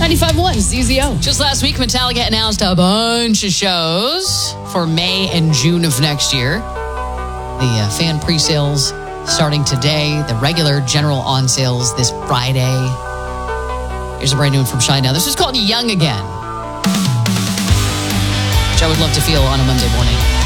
95.1 ZZO. Just last week, Metallica announced a bunch of shows for May and June of next year. The fan pre-sales starting today. The regular general on sales this Friday. Here's a brand new one from Shinedown. This is called Young Again, which I would love to feel on a Monday morning.